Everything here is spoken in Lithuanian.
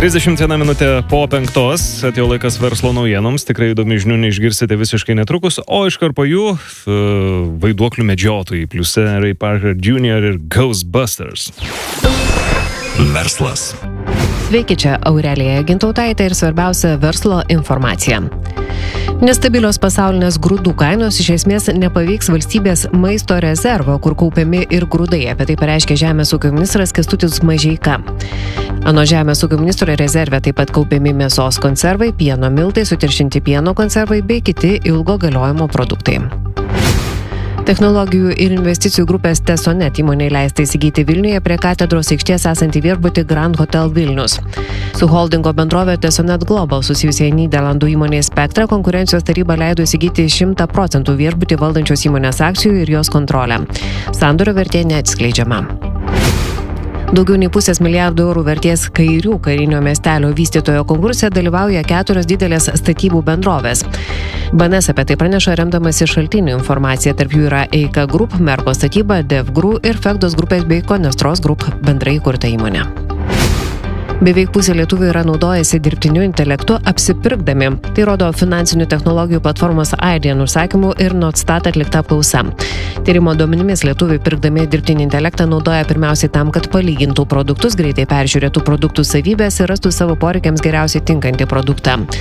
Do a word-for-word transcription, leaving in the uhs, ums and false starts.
trisdešimt viena minutė po penktos, atėjo laikas verslo naujienoms, tikrai įdomi žinių neišgirsite visiškai netrukus, o iškart po jų uh, vaiduoklių medžiotojai, pliuse Ray Parker junior ir Ghostbusters. Verslas. Sveiki, čia Aurelija Gintautaitė ir svarbiausia verslo informacija. Nestabilios pasaulinės grūdų kainos iš esmės nepaveiks valstybės maisto rezervo, kur kaupiami ir grūdai. Apie tai pareiškė Žemės ūkio ministras Kęstutis Mažeika. Ano Žemės ūkio ministro rezerve taip pat kaupiami mėsos konservai, pieno miltai, sutiršinti pieno konservai bei kiti ilgo galiojimo produktai. Technologijų ir investicijų grupės Tesonet įmonei leista įsigyti Vilniuje prie katedros aikštės esantį viešbutį Grand Hotel Vilnius. Su holdingo bendrovė Tesonet Global susijusiai Nyderlandų įmonės Spektra konkurencijos taryba leido įsigyti šimtą procentų viešbutį valdančios įmonės akcijų ir jos kontrolę. Sandorio vertė neatskleidžiama. Daugiau nei pusės milijardų eurų vertės Kairių karinio miestelio vystytojo konkurse dalyvauja keturios didelės statybų bendrovės. B N S apie tai praneša remdamasi šaltinių informacija, tarp jų yra Eika Group, Merko statyba, Devgru ir Fekdos grupės bei Konestros Group bendrai įkurta įmonė. Beveik pusė lietuvių yra naudojasi dirbtiniu intelektu apsipirkdami. Tai rodo finansinių technologijų platformos Aidian užsakymų ir Notstat atlikta apklausa. Tyrimo duomenimis lietuviai pirkdami dirbtinį intelektą naudoja pirmiausiai tam, kad palygintų produktus, greitai peržiūrėtų produktų savybės ir rastų savo poreikiams geriausiai tinkantį produktą.